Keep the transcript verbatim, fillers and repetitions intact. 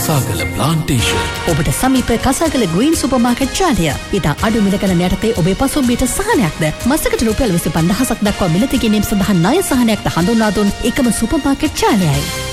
කසාගල plantation. ඔබට සමීප කසාගල green super market ජාලය. ඉතා අඩු මිල ගණන් යටතේ ඔබේ පසුම්බියට සහනයක්ද මාසකට රුපියල් විසි පන්දාහක් දක්වා මිලදී ගැනීම සඳහා ණය සහනයක්ද හඳුන්වා දුන් එකම සුපර් මාකට් ජාලයයි.